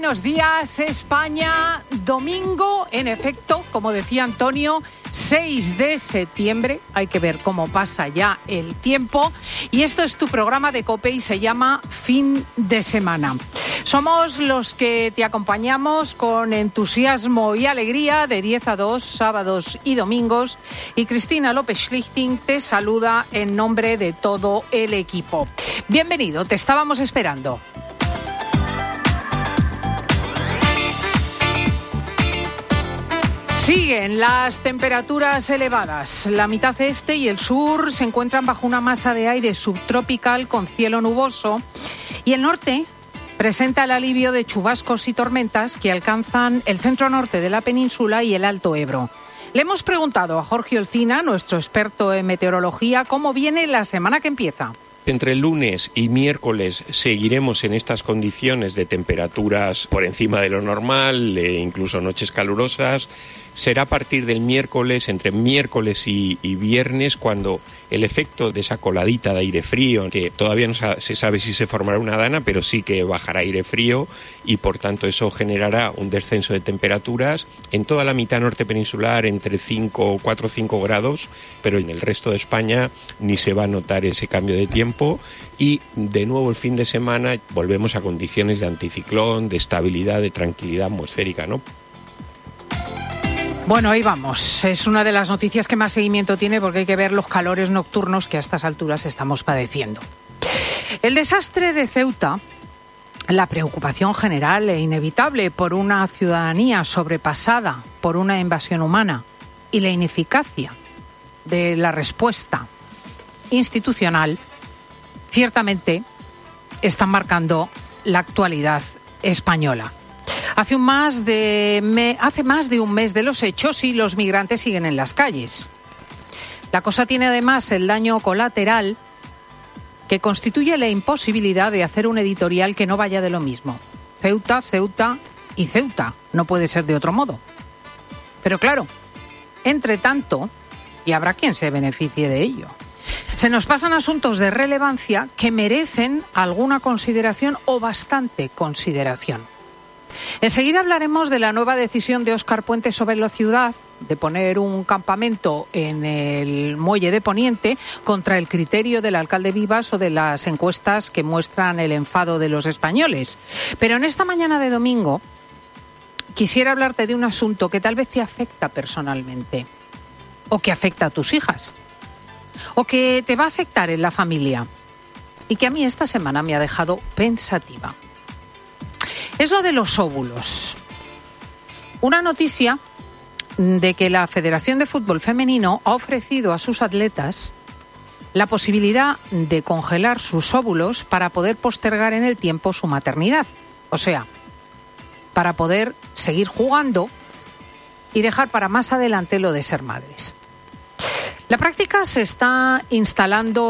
buenos días, España. Domingo, en efecto, como decía Antonio, 6 de septiembre. Hay que ver cómo pasa ya el tiempo. Y esto es tu programa de COPE y se llama Fin de Semana. Somos los que te acompañamos con entusiasmo y alegría de 10 a 2, sábados y domingos. Y Cristina López Schlichting te saluda en nombre de todo el equipo. Bienvenido, te estábamos esperando. Siguen las temperaturas elevadas. La mitad este y el sur se encuentran bajo una masa de aire subtropical con cielo nuboso y el norte presenta el alivio de chubascos y tormentas que alcanzan el centro norte de la península y el Alto Ebro. Le hemos preguntado a Jorge Olcina, nuestro experto en meteorología, cómo viene la semana que empieza. Entre lunes y miércoles seguiremos en estas condiciones de temperaturas por encima de lo normal, incluso noches calurosas. Será a partir del miércoles, entre miércoles y viernes, cuando el efecto de esa coladita de aire frío, que todavía no se sabe si se formará una dana, pero sí que bajará aire frío y por tanto eso generará un descenso de temperaturas en toda la mitad norte peninsular entre 4 o 5 grados, pero en el resto de España ni se va a notar ese cambio de tiempo y de nuevo el fin de semana volvemos a condiciones de anticiclón, de estabilidad, de tranquilidad atmosférica, ¿no? Bueno, ahí vamos. Es una de las noticias que más seguimiento tiene porque hay que ver los calores nocturnos que a estas alturas estamos padeciendo. El desastre de Ceuta, la preocupación general e inevitable por una ciudadanía sobrepasada por una invasión humana y la ineficacia de la respuesta institucional, ciertamente están marcando la actualidad española. Hace más de un mes de los hechos y los migrantes siguen en las calles. La cosa tiene además el daño colateral que constituye la imposibilidad de hacer un editorial que no vaya de lo mismo. Ceuta, Ceuta y Ceuta. No puede ser de otro modo. Pero claro, entre tanto, y habrá quien se beneficie de ello, se nos pasan asuntos de relevancia que merecen alguna consideración o bastante consideración. Enseguida hablaremos de la nueva decisión de Óscar Puente sobre la ciudad de poner un campamento en el muelle de Poniente contra el criterio del alcalde Vivas o de las encuestas que muestran el enfado de los españoles. Pero en esta mañana de domingo quisiera hablarte de un asunto que tal vez te afecta personalmente o que afecta a tus hijas o que te va a afectar en la familia y que a mí esta semana me ha dejado pensativa. Es lo de los óvulos. Una noticia de que la Federación de Fútbol Femenino ha ofrecido a sus atletas la posibilidad de congelar sus óvulos para poder postergar en el tiempo su maternidad. O sea, para poder seguir jugando y dejar para más adelante lo de ser madres. La práctica se está instalando